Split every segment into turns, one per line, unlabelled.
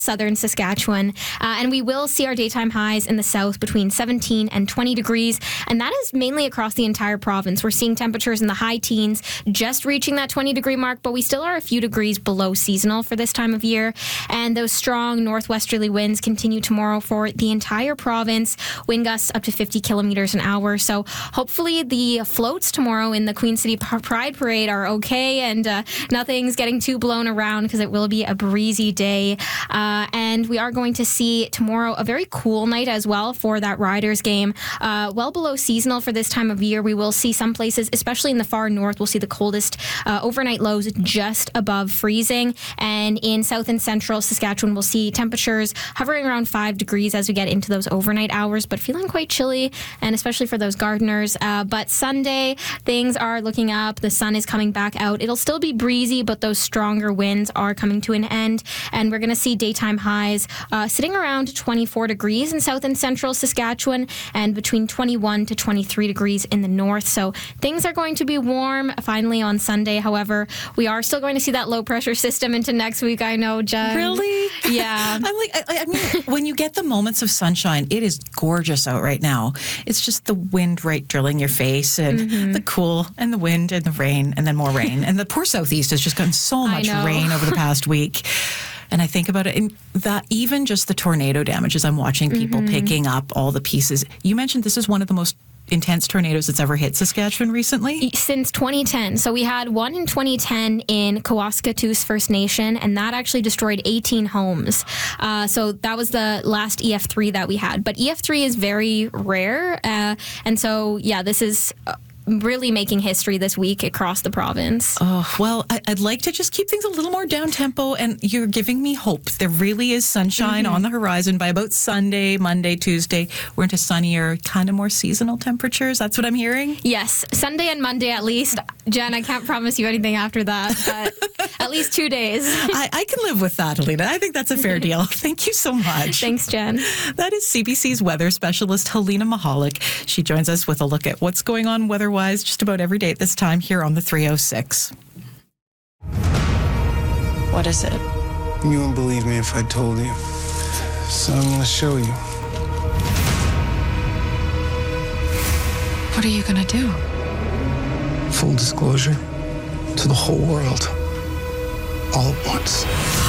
southern Saskatchewan. And we will see our daytime highs in the south between 17 and 20 degrees. And that is mainly across the entire province. We're seeing temperatures in the high teens, just reaching that 20-degree mark, but we still are a few degrees below seasonal for this time of year. And those strong northwesterly winds continue tomorrow for the entire province. Wind gusts up to 50 kilometers an hour. So hopefully the floats tomorrow in the Queen City Pride Parade are okay and nothing's getting too blown around because it will be a breezy day. And we are going to see tomorrow a very cool night as well for that Riders game. Well below seasonal for this time of year. We will see some places, especially in the far north, we'll see the coldest overnight lows just above freezing. And in south and central Saskatchewan, we'll see temperatures hovering around 5 degrees as we get into those overnight hours, but feeling quite chilly, and especially for those gardeners. But Sunday, things are looking up. The sun is coming back out. It'll still be breezy, but those stronger winds are coming to an end. And we're going to see daytime highs sitting around 24 degrees in south and central Saskatchewan and between 21 to 23 degrees in the north. So things are going to be warm finally on Sunday. However, we are still going to see that low pressure system into next week. I know, Jen.
Really?
Yeah.
I mean, when you get the moments of sunshine, it is gorgeous out right now. It's just the wind right drilling your face and the cool and the wind and the rain and then more rain. And the poor southeast has just gotten so much rain over the past week. And I think about it, and that even just the tornado damages, I'm watching people picking up all the pieces. You mentioned this is one of the most intense tornadoes that's ever hit Saskatchewan recently?
Since 2010. So we had one in 2010 in Kawaskatoos First Nation, and that actually destroyed 18 homes. So that was the last EF3 that we had. But EF3 is very rare. And so, yeah, this is really making history this week across the province.
Oh, well, I'd like to just keep things a little more down-tempo, and you're giving me hope. There really is sunshine on the horizon. By about Sunday, Monday, Tuesday, we're into sunnier, kind of more seasonal temperatures. That's what I'm hearing?
Yes, Sunday and Monday at least. Jen, I can't promise you anything after that, but at least 2 days.
I can live with that, Alina. I think that's a fair deal. Thank you so much.
Thanks, Jen. That
is CBC's weather specialist, Helena Mahalik. She joins us with a look at what's going on weather-wise just about every day at this time here on the 306.
What is it?
You wouldn't believe me if I told you. So I'm going to show you.
What are you going to do?
Full disclosure to the whole world. All at once.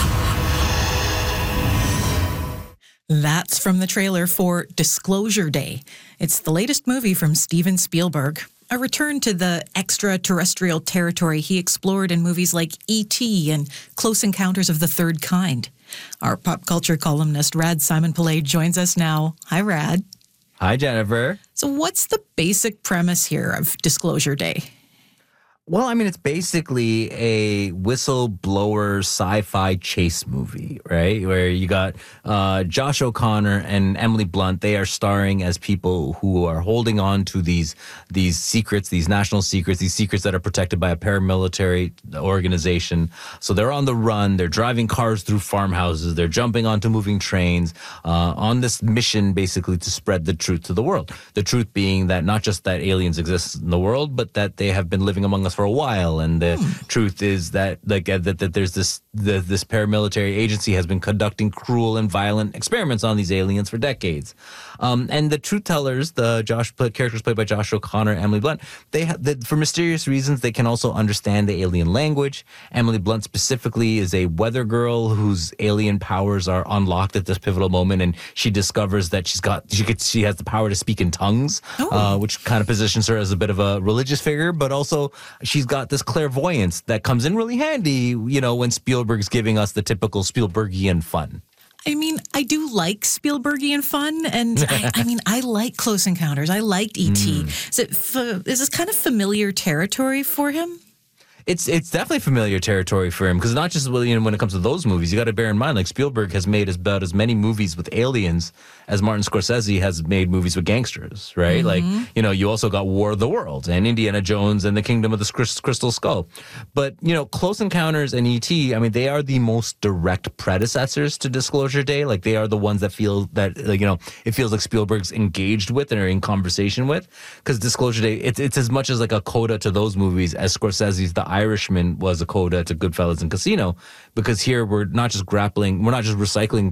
That's from the trailer for Disclosure Day. It's the latest movie from Steven Spielberg. A return to the extraterrestrial territory he explored in movies like E.T. and Close Encounters of the Third Kind. Our pop culture columnist, Rad Simon-Pillay, joins us now. Hi, Rad.
Hi, Jennifer.
So what's the basic premise here of Disclosure Day?
Well, I mean, it's basically a whistleblower sci-fi chase movie, right? Where you got Josh O'Connor and Emily Blunt. They are starring as people who are holding on to these secrets, these national secrets, these secrets that are protected by a paramilitary organization. So they're on the run. They're driving cars through farmhouses. They're jumping onto moving trains on this mission, basically, to spread the truth to the world. The truth being that not just that aliens exist in the world, but that they have been living among us for a while, and the truth is that that there's this paramilitary agency has been conducting cruel and violent experiments on these aliens for decades. And the truth tellers, the characters played by Josh O'Connor and Emily Blunt, for mysterious reasons, they can also understand the alien language. Emily Blunt specifically is a weather girl whose alien powers are unlocked at this pivotal moment, and she discovers that she has the power to speak in tongues, which kind of positions her as a bit of a religious figure, but also she's got this clairvoyance that comes in really handy, when Spielberg's giving us the typical Spielbergian fun.
I mean, I do like Spielbergian fun, and I like Close Encounters. I liked E.T. Is this kind of familiar territory for him?
It's definitely familiar territory for him, because not just when it comes to those movies, you got to bear in mind, like, Spielberg has made about as many movies with aliens as Martin Scorsese has made movies with gangsters, right? Like, you also got War of the Worlds and Indiana Jones and the Kingdom of the Crystal Skull. But, Close Encounters and E.T., I mean, they are the most direct predecessors to Disclosure Day. Like, they are the ones that feel that, it feels like Spielberg's engaged with and are in conversation with. Because Disclosure Day, it's as much as like a coda to those movies as Scorsese's The Irishman was a coda to Goodfellas and Casino, because here we're not just recycling